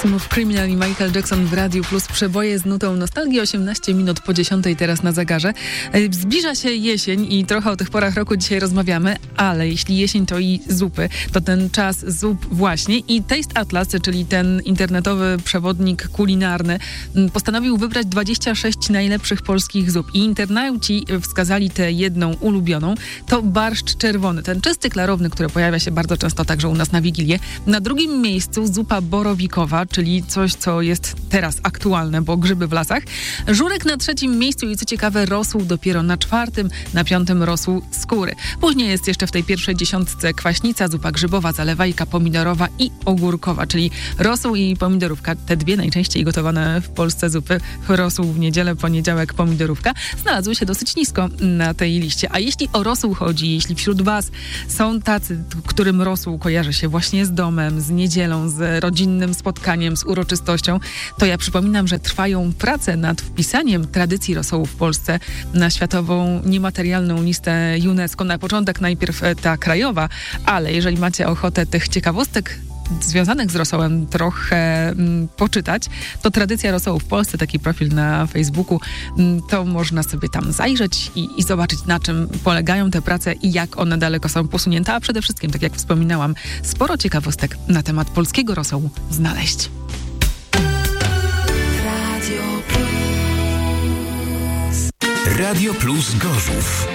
Smooth Criminal i Michael Jackson w Radiu Plus. Przeboje z nutą nostalgii. 18 minut po 10 teraz na zegarze. Zbliża się jesień i trochę o tych porach roku dzisiaj rozmawiamy, ale jeśli jesień to i zupy, to ten czas zup właśnie. I Taste Atlas, czyli ten internetowy przewodnik kulinarny, postanowił wybrać 26 najlepszych polskich zup. I internauci wskazali tę jedną ulubioną. To barszcz czerwony, ten czysty, klarowny, który pojawia się bardzo często także u nas na Wigilię. Na drugim miejscu zupa borowikowa, czyli coś, co jest teraz aktualne, bo grzyby w lasach. Żurek na trzecim miejscu i co ciekawe rosół dopiero na czwartym, na piątym rosół skóry. Później jest jeszcze w tej pierwszej dziesiątce kwaśnica, zupa grzybowa, zalewajka, pomidorowa i ogórkowa, czyli rosół i pomidorówka. Te dwie najczęściej gotowane w Polsce zupy. Rosół w niedzielę, poniedziałek, pomidorówka znalazły się dosyć nisko na tej liście. A jeśli o rosół chodzi, jeśli wśród was są tacy, którym rosół kojarzy się właśnie z domem, z niedzielą, z rodzinnym spotkaniem, z uroczystością, to ja przypominam, że trwają prace nad wpisaniem tradycji rosołu w Polsce na światową niematerialną listę UNESCO. Na początek najpierw ta krajowa, ale jeżeli macie ochotę tych ciekawostek związanych z rosołem trochę poczytać, to Tradycja Rosołu w Polsce, taki profil na Facebooku, to można sobie tam zajrzeć i zobaczyć, na czym polegają te prace i jak one daleko są posunięte, a przede wszystkim, tak jak wspominałam, sporo ciekawostek na temat polskiego rosołu znaleźć. Radio Plus Gorzów.